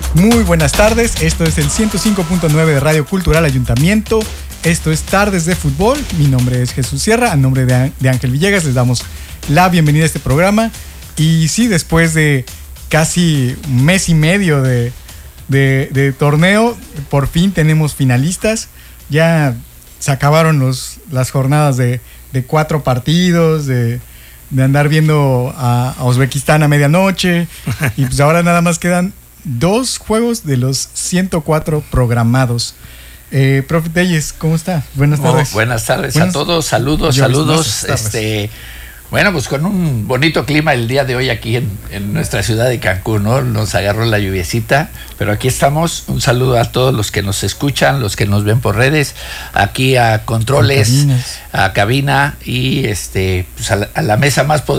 Muy buenas tardes, esto es el 105.9 de Radio Cultural Ayuntamiento. Esto es Tardes de Fútbol. Mi nombre es Jesús Sierra, a nombre de Ángel Villegas les damos la bienvenida a este programa. Y sí, después de casi un mes y medio de torneo, por fin tenemos finalistas. Ya se acabaron las jornadas de 4 partidos, de andar viendo a Uzbekistán a medianoche. Y pues ahora nada más quedan 2 juegos de los 104 programados. Profe Telles, ¿cómo está? Buenas tardes. Buenas tardes a todos, saludos. Bueno, pues con un bonito clima el día de hoy aquí en nuestra ciudad de Cancún, ¿no? Nos agarró la lluviecita, pero aquí estamos. Un saludo a todos los que nos escuchan, los que nos ven por redes, aquí a controles, a cabina y pues a la mesa más poderosa